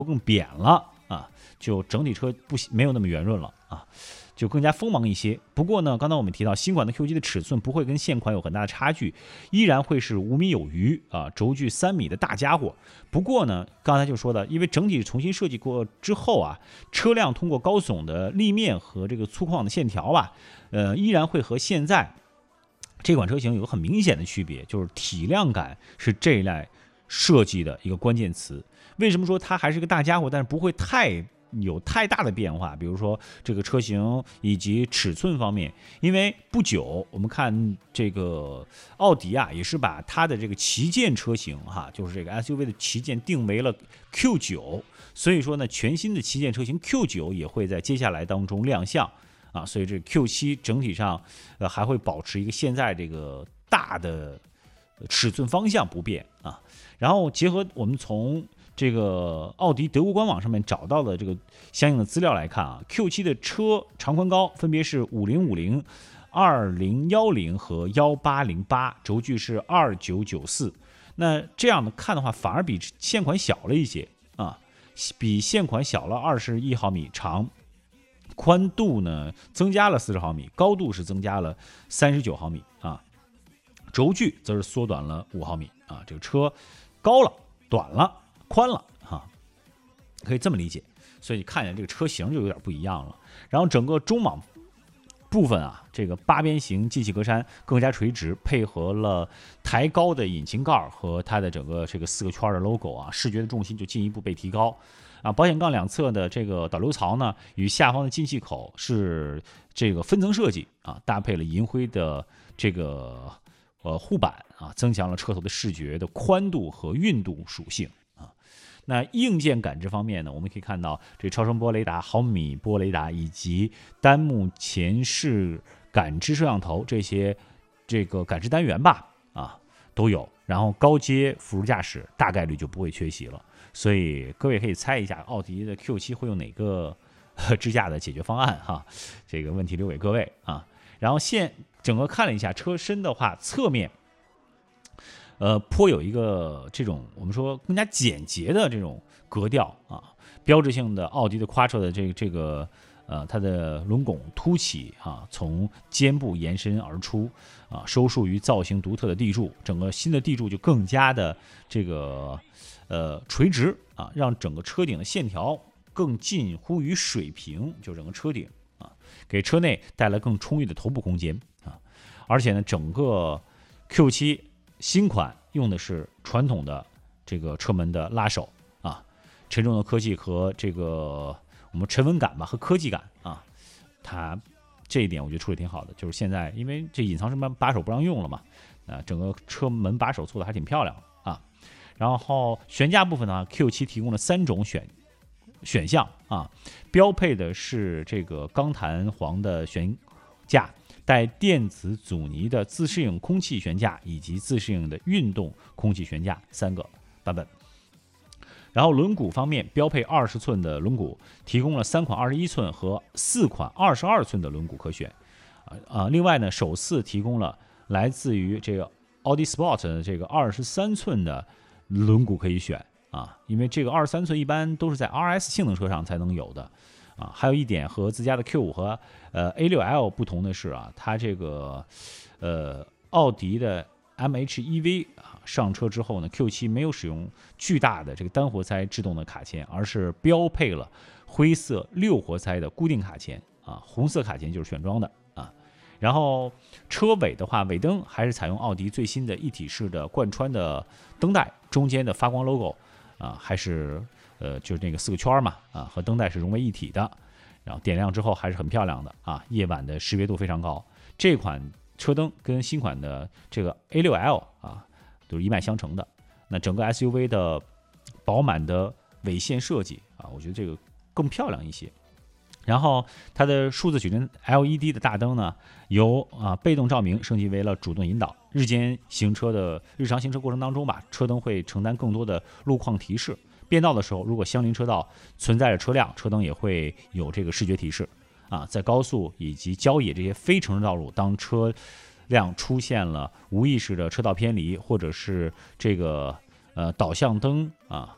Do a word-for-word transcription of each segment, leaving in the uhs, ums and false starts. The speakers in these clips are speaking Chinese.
更扁了啊，就整体车不没有那么圆润了啊，就更加锋芒一些。不过呢，刚才我们提到新款的 Q 七的尺寸不会跟现款有很大的差距，依然会是五米有余啊，轴距三米的大家伙。不过呢，刚才就说的，因为整体重新设计过之后啊，车辆通过高耸的立面和这个粗犷的线条吧，呃，依然会和现在这款车型有很明显的区别，就是体量感是这一代设计的一个关键词。为什么说它还是个大家伙，但是不会太有太大的变化？比如说这个车型以及尺寸方面，因为不久我们看这个奥迪啊，也是把它的这个旗舰车型哈，就是这个 S U V 的旗舰定为了 Q 九，所以说呢，全新的旗舰车型 Q 九也会在接下来当中亮相啊，所以这 Q 七整体上呃还会保持一个现在这个大的尺寸方向不变啊，然后结合我们从这个奥迪德国官网上面找到的这个相应的资料来看啊 ，Q 七的车长宽高分别是五零五零、二零一零和一八零八，轴距是二九九四。那这样的看的话，反而比现款小了一些啊，比现款小了二十一毫米长，宽度呢增加了四十毫米，高度是增加了三十九毫米啊，轴距则是缩短了五毫米啊，这个车高了、短了。宽了哈，可以这么理解，所以看见这个车型就有点不一样了。然后整个中网部分啊，这个八边形进气格栅更加垂直，配合了抬高的引擎盖和它的整个这个四个圈的 logo 啊，视觉的重心就进一步被提高啊。保险杠两侧的这个导流槽呢，与下方的进气口是这个分层设计啊，搭配了银灰的这个呃护板啊，增强了车头的视觉的宽度和运动属性。那硬件感知方面呢，我们可以看到这超声波雷达、毫米波雷达以及单目前视感知摄像头这些这个感知单元吧，啊都有。然后高阶辅助驾驶大概率就不会缺席了，所以各位可以猜一下，奥迪的 Q 七会用哪个支架的解决方案哈？这个问题留给各位啊。然后现整个看了一下车身的话，侧面。呃，颇有一个这种我们说更加简洁的这种格调啊，标志性的奥迪的 Quattro 的这个这个呃它的轮拱凸起啊，从肩部延伸而出啊，收束于造型独特的地柱，整个新的地柱就更加的这个呃垂直啊，让整个车顶的线条更近乎于水平，就整个车顶啊，给车内带来更充裕的头部空间啊，而且呢，整个 Q 七。新款用的是传统的这个车门的拉手啊，沉重的科技和这个我们沉稳感吧和科技感啊，它这一点我觉得处理挺好的。就是现在因为这隐藏式把手不让用了嘛，啊，整个车门把手做的还挺漂亮啊。然后悬架部分呢 ，Q 七提供了三种选选项啊，标配的是这个钢弹簧的悬架。带电子阻尼的自适应空气悬架以及自适应的运动空气悬架三个版本。然后轮毂方面，标配二十寸的轮毂，提供了三款二十一寸和四款二十二寸的轮毂可选。啊，另外呢，首次提供了来自于这个奥迪 Sport 的这个二十三寸的轮毂可以选啊，因为这个二十三寸一般都是在 R S 性能车上才能有的。啊，还有一点和自家的 Q 五 和呃 A 六 L 不同的是啊，它这个呃奥迪的 M H E V 啊上车之后呢 ，Q 七没有使用巨大的这个单活塞制动的卡钳，而是标配了灰色六活塞的固定卡钳啊，红色卡钳就是选装的啊。然后车尾的话，尾灯还是采用奥迪最新的一体式的贯穿的灯带，中间的发光 logo 啊还是。呃，就是那个四个圈嘛，啊，和灯带是融为一体的，然后点亮之后还是很漂亮的啊，夜晚的识别度非常高。这款车灯跟新款的这个 A 六 L 啊，都是一脉相承的。那整个 S U V 的饱满的尾线设计啊，我觉得这个更漂亮一些。然后它的数字矩阵 L E D 的大灯呢，由啊被动照明升级为了主动引导。日间行车的日常行车过程当中吧，车灯会承担更多的路况提示。变道的时候，如果相邻车道存在着车辆，车灯也会有这个视觉提示啊。在高速以及郊野这些非城市道路，当车辆出现了无意识的车道偏离，或者是这个呃导向灯啊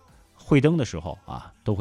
会灯的时候啊，都会。